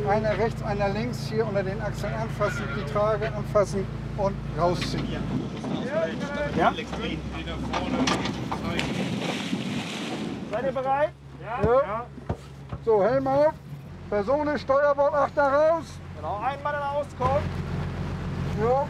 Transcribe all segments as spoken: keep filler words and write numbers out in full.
Einer rechts, einer links, hier unter den Achseln anfassen, die Trage anfassen und rausziehen. Ja? Seid ihr bereit? Ja. Ja. So, Helm auf. Personen, Steuerbord, Achter raus. Genau, einmal dann auskommen. Ja.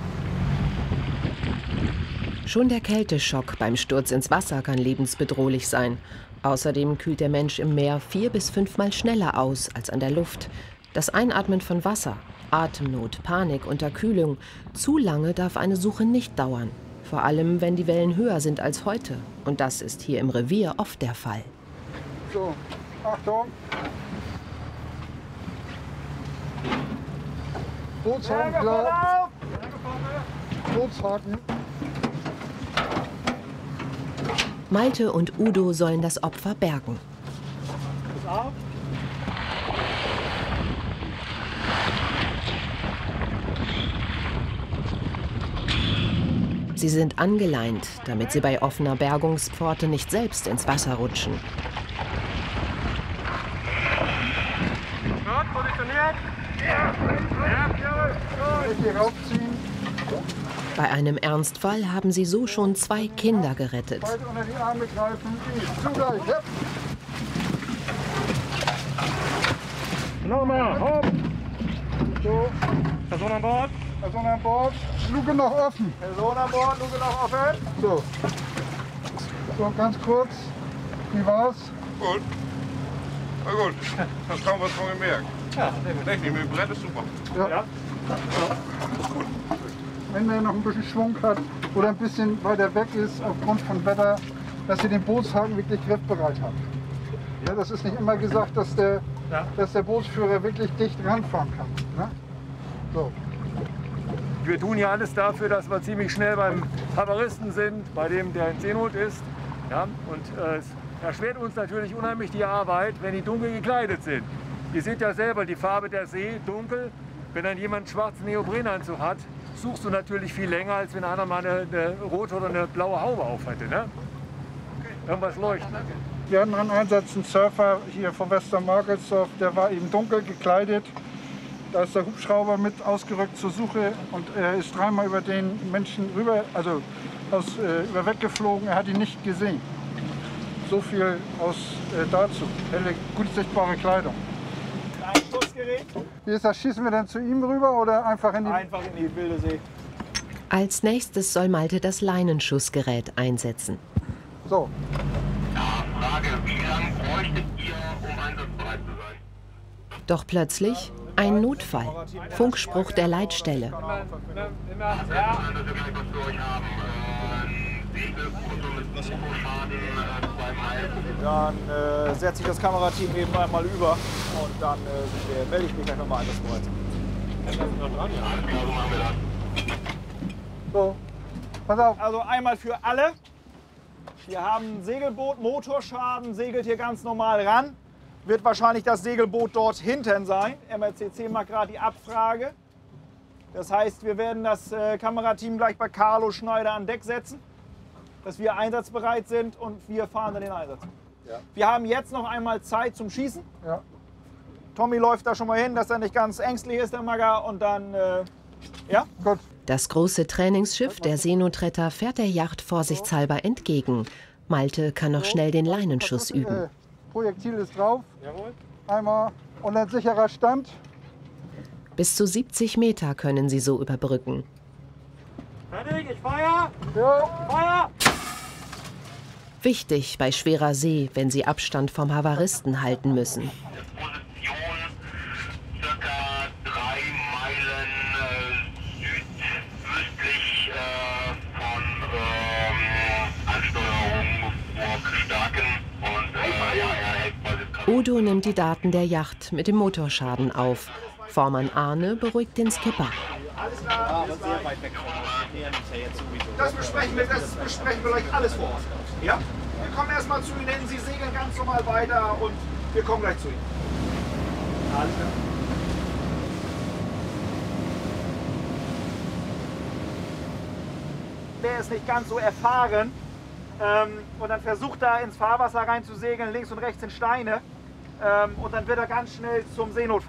Schon der Kälteschock beim Sturz ins Wasser kann lebensbedrohlich sein. Außerdem kühlt der Mensch im Meer vier- bis fünfmal schneller aus als an der Luft. Das Einatmen von Wasser, Atemnot, Panik, Unterkühlung. Zu lange darf eine Suche nicht dauern. Vor allem, wenn die Wellen höher sind als heute. Und das ist hier im Revier oft der Fall. So, Achtung. Bootshaken klar. Bootshaken. Malte und Udo sollen das Opfer bergen. Sie sind angeleint, damit sie bei offener Bergungspforte nicht selbst ins Wasser rutschen. Gut, positioniert. Richtig raufziehen. Bei einem Ernstfall haben sie so schon zwei Kinder gerettet. Beide unter die Arme greifen. Zugleich. Ja. Nochmal, hopp. So, Person an Bord. Person an Bord. Luke noch offen. Person an Bord, Luke noch offen. So. So, ganz kurz. Wie war's? Gut. Na gut, das haben wir schon gemerkt. Ja, Technik mit dem Brett ist super. Ja. Ja. Wenn der noch ein bisschen Schwung hat oder ein bisschen weiter weg ist aufgrund von Wetter, dass ihr den Bootshaken wirklich griffbereit habt. Ja, das ist nicht immer gesagt, dass der, Ja. dass der Bootsführer wirklich dicht ranfahren kann. Ne? So. Wir tun ja alles dafür, dass wir ziemlich schnell beim Havaristen sind, bei dem der in Seenot ist. Ja, und äh, es erschwert uns natürlich unheimlich die Arbeit, wenn die dunkel gekleidet sind. Ihr seht ja selber die Farbe der See, dunkel. Wenn dann jemand einen schwarzen Neoprenanzug hat, suchst du natürlich viel länger, als wenn einer mal eine, eine rote oder eine blaue Haube auf hätte. Ne? Irgendwas leuchtet. Wir hatten einen Einsatz, einen Surfer hier von Westermarkelsdorf, der war eben dunkel gekleidet. Da ist der Hubschrauber mit ausgerückt zur Suche und er ist dreimal über den Menschen rüber, also aus, äh, über weggeflogen. Er hat ihn nicht gesehen. So viel aus äh, dazu. Helle, gut sichtbare Kleidung. Ein Schussgerät. Wie ist das? Schießen wir dann zu ihm rüber oder einfach in die... Einfach in die wilde See. Als nächstes soll Malte das Leinenschussgerät einsetzen. So. Ja, Frage, wie lange bräuchtet ihr, um einsatzbereit zu sein? Doch plötzlich ein Notfall. Funkspruch der Leitstelle. Ja. Dass wir gleich was für euch haben. Äh, Segelfoto mit Motorschaden, äh, zwei Meilen. Dann äh, setze ich das Kamerateam eben einmal über und dann äh, sind wir, melde ich mich gleich nochmal einsatzbereit. Ja, so machen wir das. So. Pass auf. Also einmal für alle. Wir haben ein Segelboot, Motorschaden, segelt hier ganz normal ran. Wird wahrscheinlich das Segelboot dort hinten sein. M R C C macht gerade die Abfrage. Das heißt, wir werden das äh, Kamerateam gleich bei Carlo Schneider an Deck setzen, dass wir einsatzbereit sind und wir fahren dann den Einsatz. Ja. Wir haben jetzt noch einmal Zeit zum Schießen. Ja. Tommy läuft da schon mal hin, dass er nicht ganz ängstlich ist, der Magga. Und dann, äh, ja? Gut. Das große Trainingsschiff der Seenotretter fährt der Yacht vorsichtshalber entgegen. Malte kann noch schnell den Leinenschuss üben. Äh, Projektil ist drauf. Jawohl. Einmal und ein sicherer Stand. Bis zu siebzig Meter können sie so überbrücken. Fertig, ich feuer! Ja. Feuer! Wichtig bei schwerer See, wenn sie Abstand vom Havaristen halten müssen. Position circa drei Meilen äh, südöstlich äh, von ähm, Ansteuerung Burg Starken und äh, ja, er hält quasi. Udo nimmt die Daten der Yacht mit dem Motorschaden auf. Vormann Arne beruhigt den Skipper. Das besprechen wir, das besprechen wir gleich alles vor Ort. Ja? Wir kommen erstmal zu Ihnen, Sie segeln ganz normal weiter und wir kommen gleich zu Ihnen. Alles klar. Der ist nicht ganz so erfahren ähm, und dann versucht er ins Fahrwasser rein zu segeln, links und rechts sind Steine ähm, und dann wird er ganz schnell zum Seenotfall.